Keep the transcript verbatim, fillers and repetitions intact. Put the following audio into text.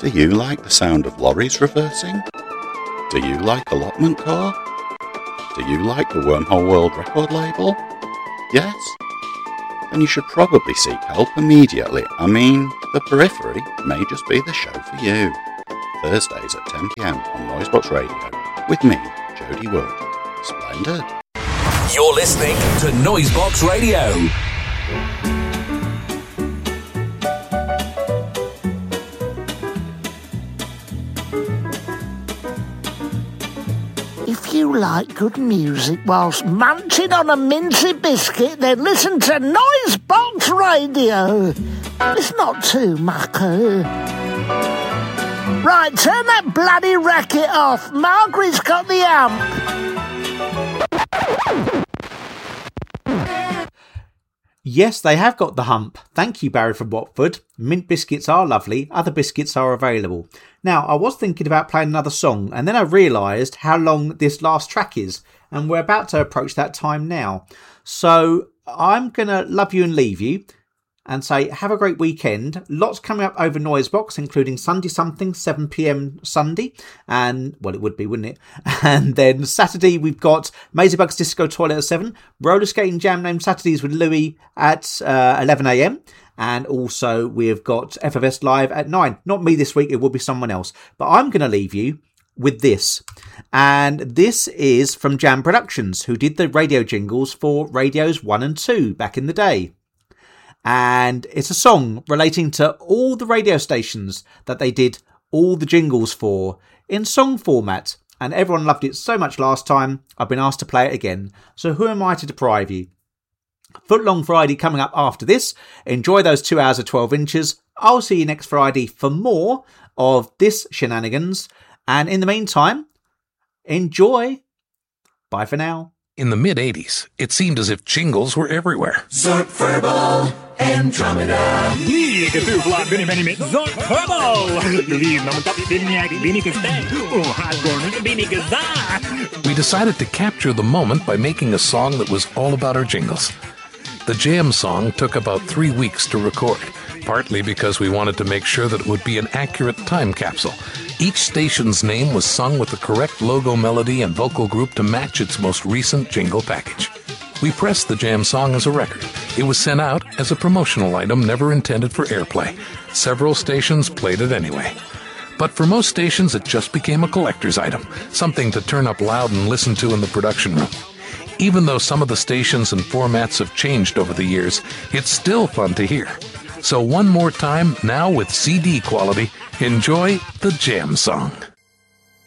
Do you like the sound of lorries reversing? Do you like Allotment Core? Do you like the Wormhole World record label? Yes? Then you should probably seek help immediately. I mean, The Periphery may just be the show for you. Thursdays at ten p m on Noisebox Radio with me, Jody Wood. Splendid. You're listening to Noisebox Radio. If you like good music whilst munching on a mincy biscuit, then listen to Noisebox Radio. It's not too mucker. Right, turn that bloody racket off. Margaret's got the hump. Yes, they have got the hump. Thank you, Barry from Watford. Mint biscuits are lovely. Other biscuits are available. Now, I was thinking about playing another song, and then I realised how long this last track is, and we're about to approach that time now. So I'm going to love you and leave you and say have a great weekend. Lots coming up over Noisebox, including Sunday Something, seven p m Sunday. And, well, it would be, wouldn't it? And then Saturday, we've got Mazybugs Disco Toilet at seven. Roller Skating Jam named Saturdays with Louis at uh, eleven a m. And also we've got F F S Live at nine. Not me this week, it will be someone else. But I'm going to leave you with this. And this is from Jam Productions, who did the radio jingles for Radios one and two back in the day. And it's a song relating to all the radio stations that they did all the jingles for in song format. And everyone loved it so much last time, I've been asked to play it again. So who am I to deprive you? Footlong Friday coming up after this. Enjoy those two hours of twelve inches. I'll see you next Friday for more of this shenanigans. And in the meantime, enjoy. Bye for now. In the mid-eighties, it seemed as if jingles were everywhere. Zork Verbal Andromeda. We decided to capture the moment by making a song that was all about our jingles. The Jam song took about three weeks to record, partly because we wanted to make sure that it would be an accurate time capsule. Each station's name was sung with the correct logo melody and vocal group to match its most recent jingle package. We pressed the Jam song as a record. It was sent out as a promotional item never intended for airplay. Several stations played it anyway. But for most stations, it just became a collector's item, something to turn up loud and listen to in the production room. Even though some of the stations and formats have changed over the years, it's still fun to hear. So one more time, now with C D quality, enjoy the Jam song.